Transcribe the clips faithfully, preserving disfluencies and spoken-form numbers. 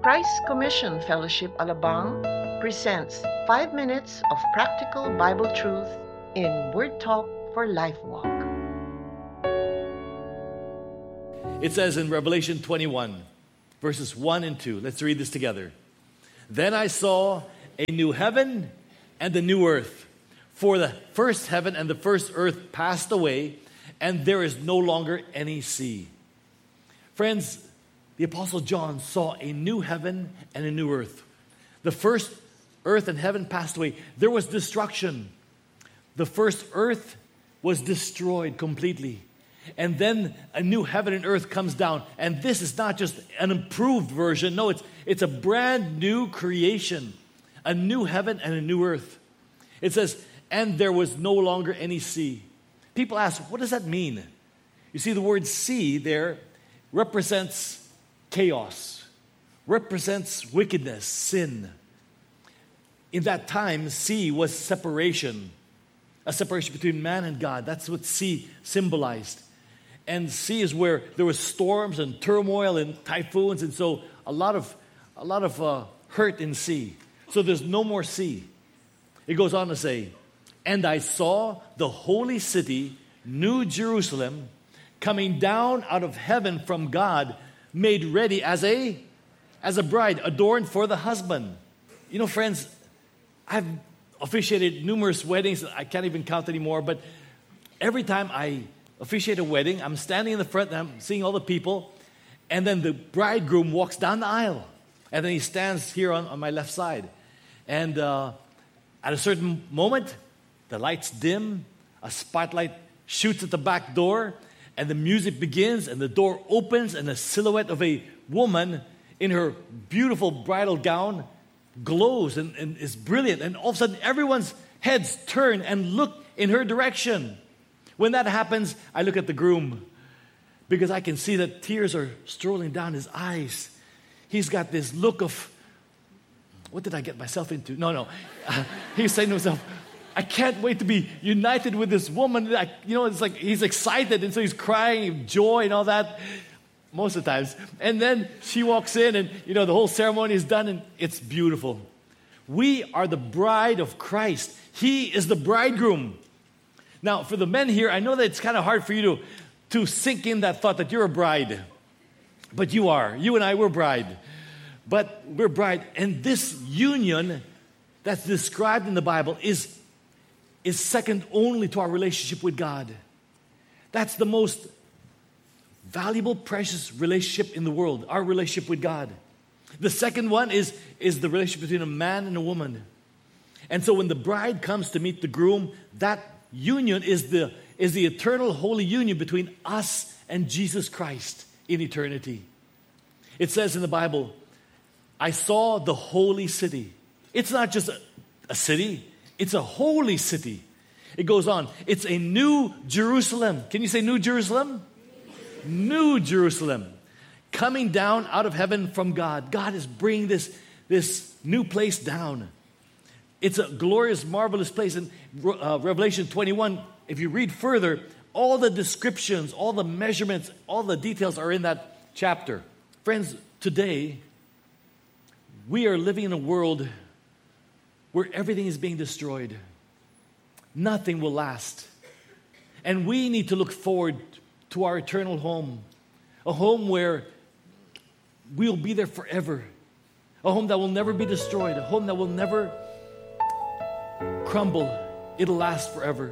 Christ Commission Fellowship Alabang presents five minutes of practical Bible truth in Word Talk for Life Walk. It says in Revelation twenty-one, verses one and two. Let's read this together. Then I saw a new heaven and a new earth. For the first heaven and the first earth passed away, and there is no longer any sea. Friends, the Apostle John saw a new heaven and a new earth. The first earth and heaven passed away. There was destruction. The first earth was destroyed completely. And then a new heaven and earth comes down. And this is not just an improved version. No, it's, it's a brand new creation. A new heaven and a new earth. It says, and there was no longer any sea. People ask, what does that mean? You see, the word sea there represents chaos, represents wickedness, sin. In that time, sea was separation, a separation between man and God. That's what sea symbolized. And sea is where there was storms and turmoil and typhoons, and so a lot of a lot of uh, hurt in sea. So there's no more sea. It goes on to say, and I saw the holy city, New Jerusalem, coming down out of heaven from God, made ready as a as a bride, adorned for the husband. You know, friends, I've officiated numerous weddings. I can't even count anymore. But every time I officiate a wedding, I'm standing in the front and I'm seeing all the people. And then the bridegroom walks down the aisle. And then he stands here on, on my left side. And uh, at a certain moment, the lights dim. A spotlight shoots at the back door. And the music begins, and the door opens, and the silhouette of a woman in her beautiful bridal gown glows and, and is brilliant. And all of a sudden, everyone's heads turn and look in her direction. When that happens, I look at the groom because I can see that tears are strolling down his eyes. He's got this look of, what did I get myself into? No, no. Uh, he's saying to himself, I can't wait to be united with this woman. I, you know, it's like he's excited, and so he's crying joy and all that most of the times. And then she walks in, and, you know, the whole ceremony is done, and it's beautiful. We are the bride of Christ. He is the bridegroom. Now, for the men here, I know that it's kind of hard for you to, to sink in that thought that you're a bride. But you are. You and I, we're bride. But we're bride. And this union that's described in the Bible is is second only to our relationship with God. That's the most valuable, precious relationship in the world, our relationship with God. The second one is, is the relationship between a man and a woman. And so when the bride comes to meet the groom, that union is the, is the eternal holy union between us and Jesus Christ in eternity. It says in the Bible, I saw the holy city. It's not just a, a city. It's a holy city. It goes on. It's a new Jerusalem. Can you say New Jerusalem? New Jerusalem. Coming down out of heaven from God. God is bringing this, this new place down. It's a glorious, marvelous place. In uh, Revelation twenty-one, if you read further, all the descriptions, all the measurements, all the details are in that chapter. Friends, today, we are living in a world where everything is being destroyed. Nothing will last. And we need to look forward to our eternal home. A home where we'll be there forever. A home that will never be destroyed. A home that will never crumble. It'll last forever.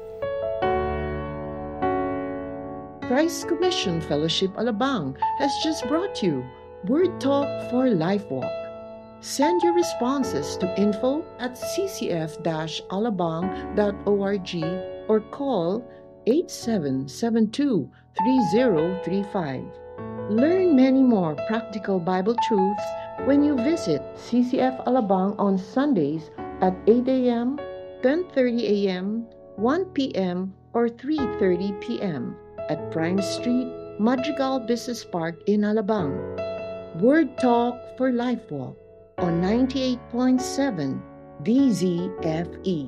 Christ Commission Fellowship Alabang has just brought you Word Talk for Life Walk. Send your responses to info at c c f dash alabang dot org or call eight seven seven two, three zero three five. Learn many more practical Bible truths when you visit C C F Alabang on Sundays at eight a.m., ten thirty a.m., one p.m., or three thirty p.m. at Prime Street, Madrigal Business Park in Alabang. Word Talk for Life Walk on ninety-eight point seven D Z F E.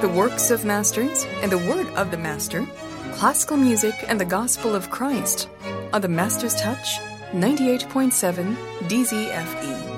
the works of masters and the word of the master, classical music and the gospel of Christ on the Master's Touch ninety-eight point seven D Z F E.